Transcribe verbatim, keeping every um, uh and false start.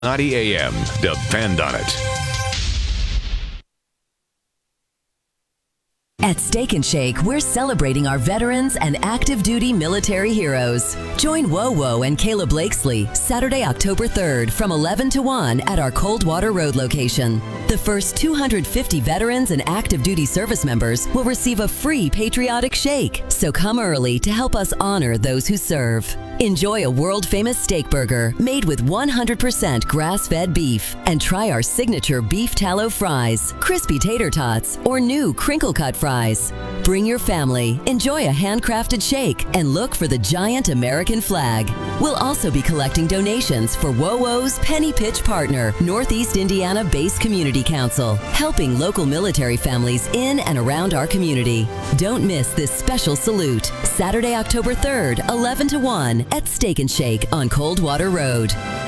ninety A M. Depend on it. At Steak and Shake, we're celebrating our veterans and active duty military heroes. Join WoWo and Kayla Blakesley Saturday, October third from eleven to one at our Coldwater Road location. The first two hundred fifty veterans and active duty service members will receive a free patriotic shake. So come early to help us honor those who serve. Enjoy a world-famous steak burger made with one hundred percent grass-fed beef and try our signature beef tallow fries, crispy tater tots, or new crinkle-cut fries. Bring your family, enjoy a handcrafted shake, and look for the giant American flag. We'll also be collecting donations for WoWo's Penny Pitch partner, Northeast Indiana Base Community Council, helping local military families in and around our community. Don't miss this special salute, Saturday, October third, eleven to one at Steak and Shake on Coldwater Road.